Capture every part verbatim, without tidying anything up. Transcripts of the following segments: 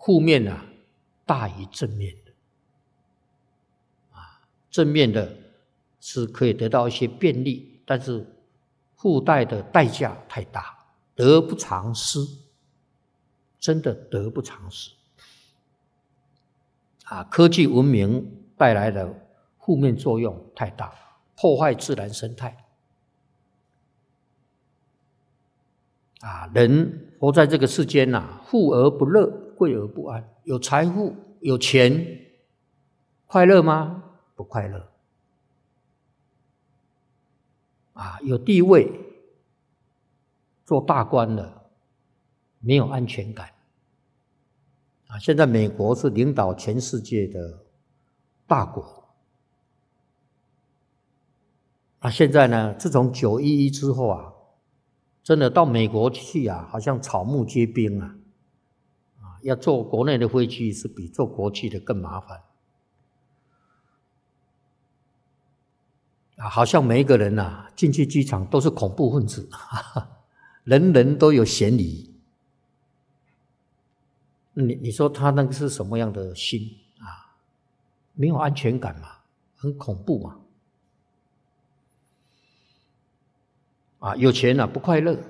负面啊大于正面的啊，正面的是可以得到一些便利，但是附带的代价太大，得不偿失，真的得不偿失啊！科技文明带来的负面作用太大，破坏自然生态啊！人活在这个世间啊，富而不乐，贵而不安。有财富有钱快乐吗？不快乐啊！有地位做大官了，没有安全感啊！现在美国是领导全世界的大国啊！现在呢，自从九一一之后啊，真的到美国去啊，好像草木皆兵啊！啊，要坐国内的飞机是比坐国际的更麻烦啊！好像每一个人啊，进去机场都是恐怖分子，哈哈，人人都有嫌疑。你你说他那个是什么样的心啊？没有安全感嘛，很恐怖嘛。啊，有钱啊不快乐，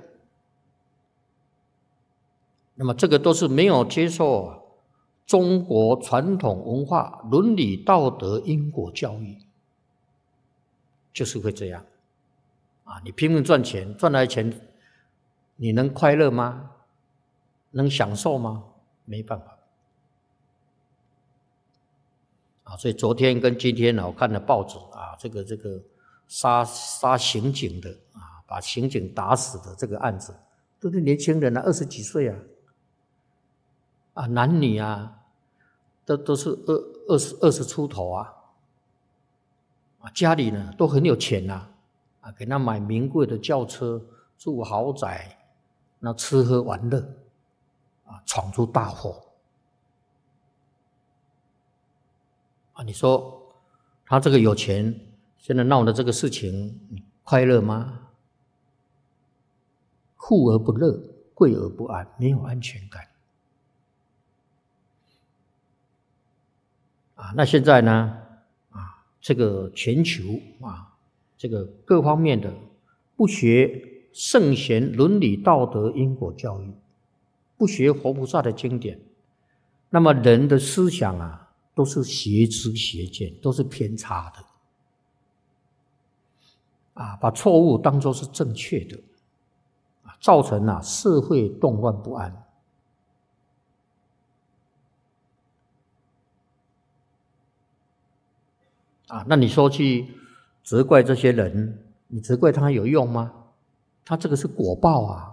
那么这个都是没有接受中国传统文化伦理道德因果教育，就是会这样啊！你拼命赚钱，赚来钱，你能快乐吗？能享受吗？没办法啊！所以昨天跟今天呢，我看了报纸啊，这个这个杀杀刑警的啊，把刑警打死的这个案子，都是年轻人啊，二十几岁啊，啊，男女啊，都都是二二十二十出头啊，啊，家里呢都很有钱呐，啊，给他买名贵的轿车，住豪宅，那吃喝玩乐，啊，闯出大祸。啊，你说他这个有钱，现在闹的这个事情，你快乐吗？富而不乐，贵而不安，没有安全感。啊，那现在呢？啊，这个全球啊，这个各方面的不学圣贤伦理道德因果教育，不学佛菩萨的经典，那么人的思想啊，都是邪知邪见，都是偏差的。啊，把错误当作是正确的，啊，造成啊社会动乱不安。啊，那你说去责怪这些人，你责怪他有用吗？他这个是果报啊，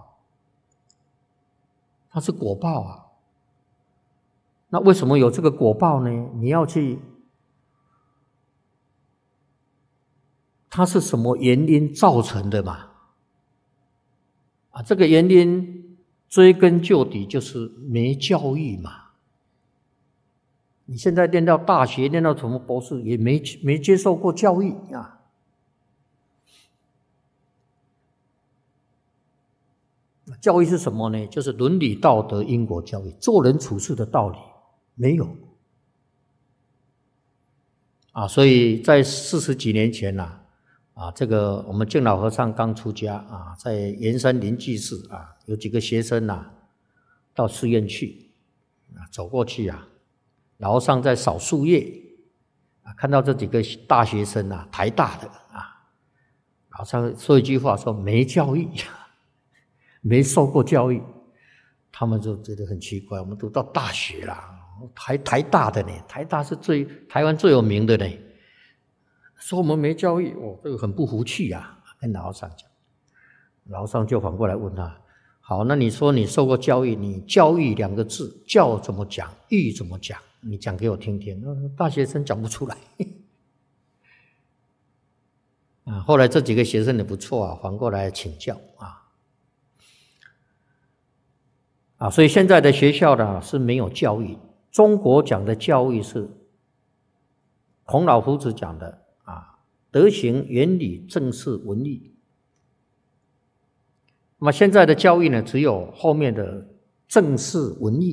他是果报啊。那为什么有这个果报呢？你要去，它是什么原因造成的嘛？啊，这个原因追根究底就是没教育嘛。你现在念到大学，念到什么博士，也没没接受过教育啊。教育是什么呢？就是伦理道德因果教育，做人处事的道理没有啊。所以在四十几年前呐，啊，这个我们净老和尚刚出家啊，在圆山灵济寺啊，有几个学生呐，到寺院去啊，走过去啊。老和尚在扫树叶啊，看到这几个大学生啊，台大的啊，老和尚说一句话说没教育，没受过教育，他们就觉得很奇怪，我们读到大学啦，台台大的呢，台大是最台湾最有名的呢，说我们没教育，哦，这个很不服气啊，跟老和尚讲，老和尚就反过来问他，好，那你说你受过教育，你教育两个字，教怎么讲，育怎么讲？你讲给我听听。大学生讲不出来啊。后来这几个学生也不错啊，反过来请教啊啊。所以现在的学校呢是没有教育，中国讲的教育是孔老夫子讲的啊，德行、原理、正事、文艺。那么现在的教育呢，只有后面的正事、文艺。